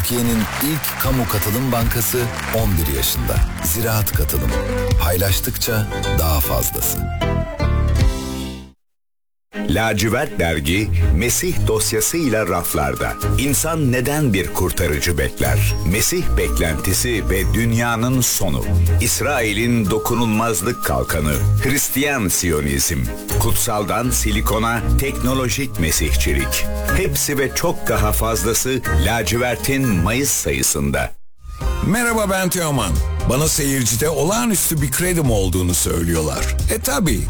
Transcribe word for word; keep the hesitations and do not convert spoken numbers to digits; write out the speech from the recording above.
Türkiye'nin ilk kamu katılım bankası on bir yaşında. Ziraat Katılım. Paylaştıkça daha fazlası. Lacivert Dergi, Mesih dosyasıyla raflarda. İnsan neden bir kurtarıcı bekler? Mesih beklentisi ve dünyanın sonu. İsrail'in dokunulmazlık kalkanı. Hristiyan Siyonizm. Kutsaldan silikona, teknolojik mesihçilik. Hepsi ve çok daha fazlası Lacivert'in Mayıs sayısında. Merhaba, ben Teoman. Bana seyircide olağanüstü bir kredim olduğunu söylüyorlar. E tabi.